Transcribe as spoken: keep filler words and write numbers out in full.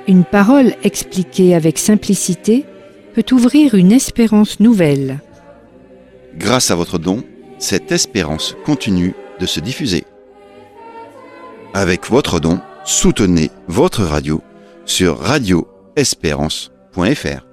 Une parole expliquée avec simplicité peut ouvrir une espérance nouvelle. Grâce à votre don, cette espérance continue de se diffuser. Avec votre don, soutenez votre radio sur radio espérance point f r.